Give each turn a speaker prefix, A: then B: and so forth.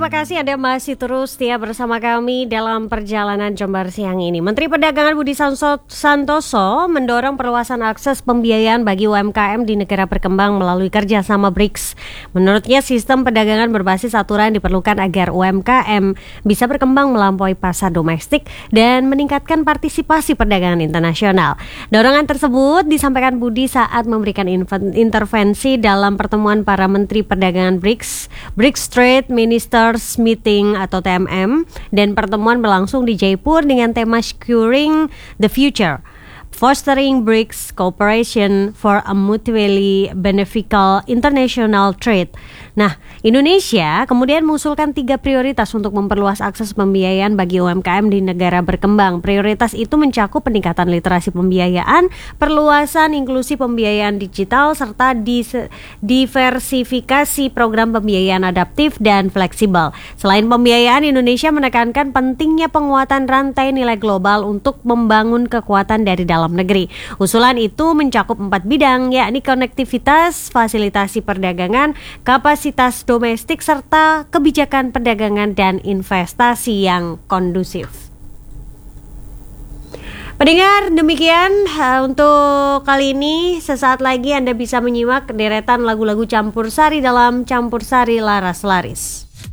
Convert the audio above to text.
A: terima kasih Anda masih terus setia bersama kami dalam perjalanan Jember siang ini. Menteri Perdagangan Budi Santoso mendorong perluasan akses pembiayaan bagi UMKM di negara berkembang melalui kerjasama BRICS. Menurutnya sistem perdagangan berbasis aturan diperlukan agar UMKM bisa berkembang melampaui pasar domestik dan meningkatkan partisipasi perdagangan internasional. Dorongan tersebut disampaikan Budi saat memberikan intervensi dalam pertemuan para Menteri Perdagangan BRICS Trade Ministers Meeting atau TMM, dan pertemuan berlangsung di Jaipur dengan tema Securing the Future, Fostering BRICS Cooperation for a Mutually Beneficial International Trade. Nah, Indonesia kemudian mengusulkan 3 prioritas untuk memperluas akses pembiayaan bagi UMKM di negara berkembang. Prioritas itu mencakup peningkatan literasi pembiayaan, perluasan inklusi pembiayaan digital, serta diversifikasi program pembiayaan adaptif dan fleksibel. Selain pembiayaan, Indonesia menekankan pentingnya penguatan rantai nilai global untuk membangun kekuatan dari dalam negeri. Usulan itu mencakup 4 bidang, yakni konektivitas, fasilitasi perdagangan, kapasitas domestik, serta kebijakan perdagangan dan investasi yang kondusif. Pendengar, demikian untuk kali ini. Sesaat lagi Anda bisa menyimak deretan lagu-lagu campur sari dalam Campur Sari Laras Laris.